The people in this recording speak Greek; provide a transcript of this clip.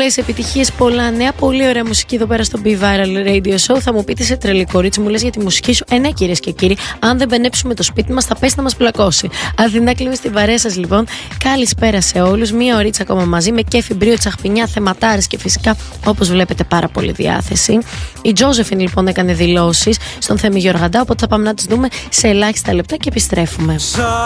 Πολλές επιτυχίες, πολλά νέα, πολύ ωραία μουσική εδώ πέρα στο Be Viral Radio Show. Θα μου πείτε σε τρελή κορίτσι, μου λες για τη μουσική σου. Ναι, κυρίες και κύριοι, αν δεν μπενέψουμε το σπίτι μας, θα πέσει να μας πλακώσει. Αθηνά κλείνει στην παρέα σας λοιπόν. Καλησπέρα σε όλους. Μία ωρίτσα ακόμα μαζί με κέφι, μπρίο, τσαχπινιά, θεματάρες και φυσικά όπως βλέπετε πάρα πολύ διάθεση. Η Τζόζεφιν λοιπόν έκανε δηλώσεις στον Θέμη Γεωργαντά, οπότε θα πάμε να τις δούμε σε ελάχιστα λεπτά και επιστρέφουμε.